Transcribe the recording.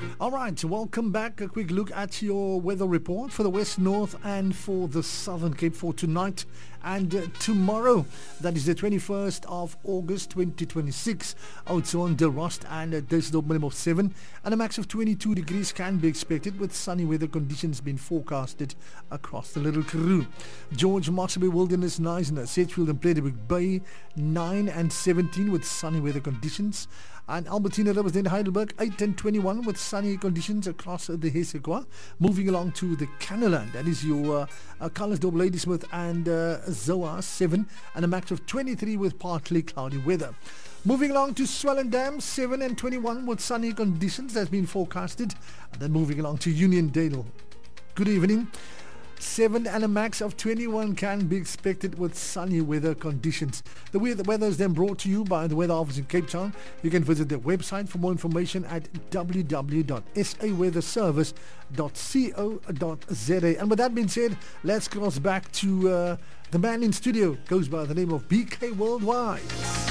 All right, welcome back. A quick look at your weather report for the West, North and for the Southern Cape for tonight and tomorrow. That is the 21st of August 2026. Oudtshoorn, De Rost and Duisendorp minimum of 7 and a max of 22 degrees can be expected with sunny weather conditions being forecasted across the Little Karoo. George Mossabay Wilderness, Knysna, Sedgefield and Pletterberg Bay 9 and 17 with sunny weather conditions. And Albertina Riversdale Heidelberg 8 and 21 with sunny conditions across the Hesekwa. Moving along to the Canaland, that is your Calisdorp, Ladysmith and Zoa 7 and a max of 23 with partly cloudy weather. Moving along to Swellendam 7 and 21 with sunny conditions that's been forecasted. And then moving along to Uniondale, good evening, 7 and a max of 21 can be expected with sunny weather conditions. The weather is then brought to you by the Weather Office in Cape Town. You can visit their website for more information at www.saweatherservice.co.za. And with that being said, let's cross back to the man in studio, goes by the name of BK Worldwide.